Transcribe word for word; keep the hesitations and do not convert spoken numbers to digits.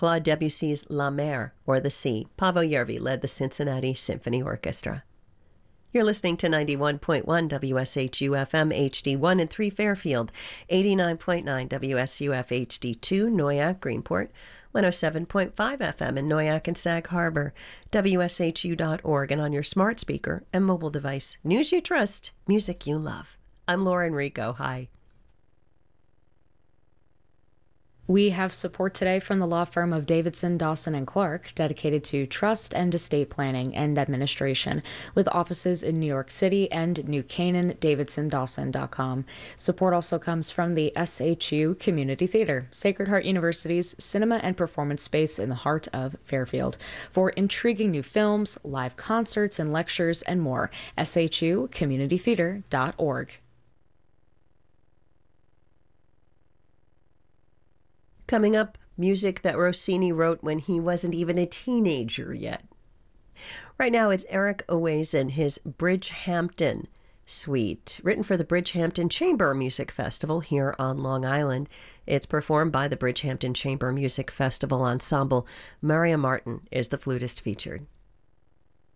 Claude Debussy's La Mer, or the Sea. Paavo Järvi led the Cincinnati Symphony Orchestra. You're listening to ninety-one point one W S H U F M H D one in three Fairfield, eighty-nine point nine W S U F H D two Noyak, Greenport, one oh seven point five F M in Noyak and Sag Harbor, W S H U dot org, and on your smart speaker and mobile device. News you trust, music you love. I'm Laura Enrico. Hi. We have support today from the law firm of Davidson, Dawson and Clark, dedicated to trust and estate planning and administration, with offices in New York City and New Canaan, davidson dawson dot com. Support also comes from the S H U Community Theater, Sacred Heart University's cinema and performance space in the heart of Fairfield. For intriguing new films, live concerts and lectures, and more, S H U community theater dot org. Coming up, music that Rossini wrote when he wasn't even a teenager yet. Right now, it's Eric Owais and his Bridgehampton Suite, written for the Bridgehampton Chamber Music Festival here on Long Island. It's performed by the Bridgehampton Chamber Music Festival Ensemble. Maria Martin is the flutist featured.